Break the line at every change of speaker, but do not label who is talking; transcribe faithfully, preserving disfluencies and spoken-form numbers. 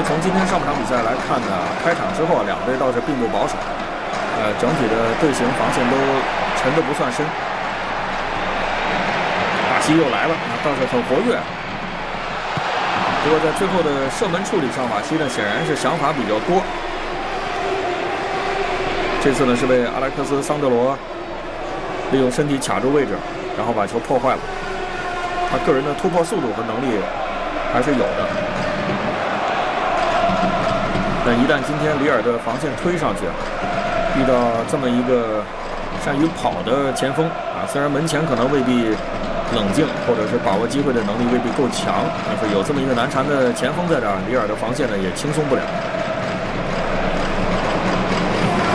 从今天上半场比赛来看呢，开场之后两队倒是并不保守，呃，整体的队形防线都沉得不算深。巴西又来了，倒是很活跃。不过在最后的射门处理上，巴西呢显然是想法比较多。这次呢是被阿莱克斯·桑德罗利用身体卡住位置，然后把球破坏了。他个人的突破速度和能力还是有的。但一旦今天里尔的防线推上去，遇到这么一个善于跑的前锋啊，虽然门前可能未必冷静，或者是把握机会的能力未必够强，但是有这么一个难缠的前锋在这儿，里尔的防线呢也轻松不了。